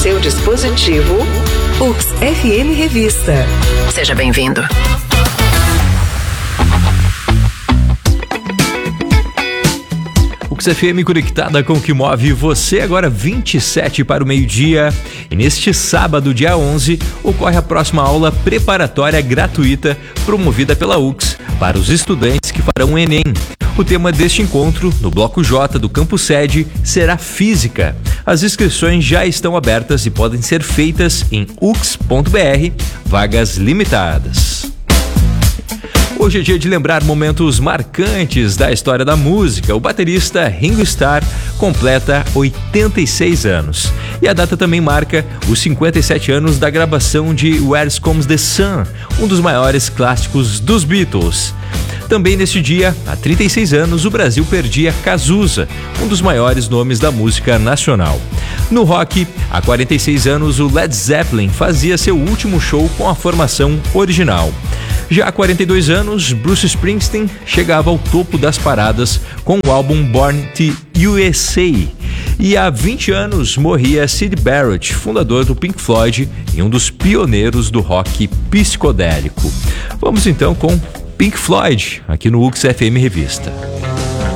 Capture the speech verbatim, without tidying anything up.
seu dispositivo. U X F M Revista. Seja bem-vindo. U X F M conectada com o que move você, agora vinte e sete para o meio-dia. E neste sábado, dia onze, ocorre a próxima aula preparatória gratuita promovida pela U X para os estudantes que farão o Enem. O tema deste encontro, no Bloco J do Campus Sede, será Física. As inscrições já estão abertas e podem ser feitas em u x ponto b r, vagas limitadas. Hoje é dia de lembrar momentos marcantes da história da música. O baterista Ringo Starr completa oitenta e seis anos. E a data também marca os cinquenta e sete anos da gravação de Where Comes the Sun, um dos maiores clássicos dos Beatles. Também neste dia, há trinta e seis anos, o Brasil perdia Cazuza, um dos maiores nomes da música nacional. No rock, há quarenta e seis anos, o Led Zeppelin fazia seu último show com a formação original. Já há quarenta e dois anos, Bruce Springsteen chegava ao topo das paradas com o álbum Born to U S A. E há vinte anos morria Syd Barrett, fundador do Pink Floyd e um dos pioneiros do rock psicodélico. Vamos então com Pink Floyd, aqui no U X F M Revista.